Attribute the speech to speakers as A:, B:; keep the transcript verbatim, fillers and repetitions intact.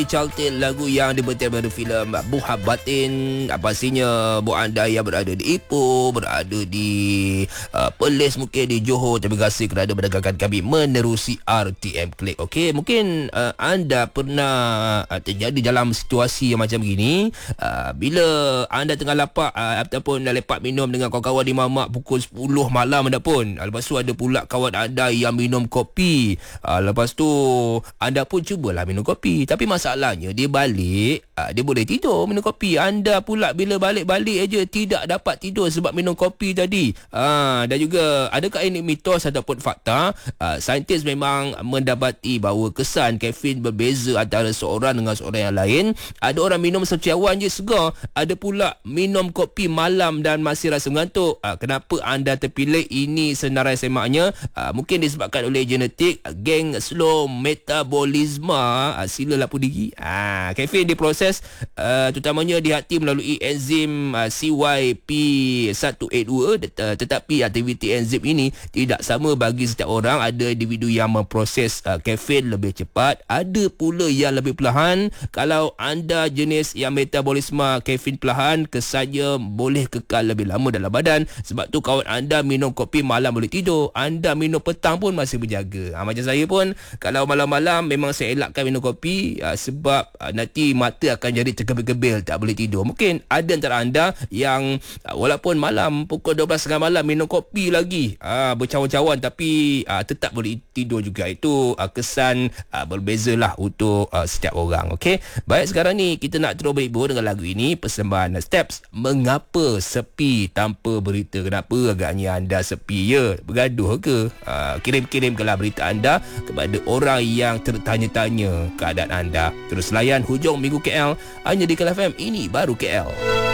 A: Charlton, lagu yang dibentuk dari filem Buah Batin. Pastinya buat anda yang berada di Ipoh, berada di uh, Perlis, mungkin di Johor, terima kasih kerana mendengarkan kami menerusi R T M Click. Okey, mungkin uh, anda pernah uh, terjadi dalam situasi yang macam gini, uh, bila anda tengah lapak uh, ataupun lepak minum dengan kawan-kawan di mamak pukul sepuluh malam anda pun. Uh, lepas tu ada pula kawan anda yang minum kopi. Uh, lepas tu anda pun cubalah minum kopi, tapi masa masalahnya dia balik, aa, dia boleh tidur minum kopi. Anda pula bila balik-balik aja tidak dapat tidur sebab minum kopi tadi. Aa, dan juga adakah ini mitos ataupun fakta? Aa, saintis memang mendapati bahawa kesan kafein berbeza antara seorang dengan seorang yang lain. Ada orang minum secawan je segar, ada pula minum kopi malam dan masih rasa mengantuk. Aa, kenapa anda terpilih? Ini senarai semaknya. Aa, mungkin disebabkan oleh genetik, geng slow metabolisme. Aa, silalah pun diri. Ah, kafein diproses uh, terutamanya di hati melalui enzim uh, C Y P seratus lapan puluh dua, uh, tetapi aktiviti enzim ini tidak sama bagi setiap orang. Ada individu yang memproses uh, kafein lebih cepat, ada pula yang lebih perlahan. Kalau anda jenis yang metabolisme kafein perlahan, kesannya boleh kekal lebih lama dalam badan. Sebab tu kawan anda minum kopi malam boleh tidur, anda minum petang pun masih berjaga. Ha, macam saya pun, kalau malam-malam memang saya elakkan minum kopi, uh, sebab uh, nanti mata akan jadi tergebil-gebil, tak boleh tidur. Mungkin ada antara anda yang uh, walaupun malam pukul dua belas tengah malam minum kopi lagi, uh, bercawan-cawan, tapi uh, tetap boleh tidur juga. Itu uh, kesan uh, berbezalah untuk uh, setiap orang. Okey, baik, sekarang ni kita nak terus berhibur dengan lagu ini, persembahan Steps, Mengapa Sepi Tanpa Berita. Kenapa agaknya anda sepi ya? Bergaduh ke? Uh, kirim-kirimkanlah berita anda kepada orang yang tertanya-tanya keadaan anda. Terus layan Hujung Minggu K L hanya di K L F M. Ini baru K L.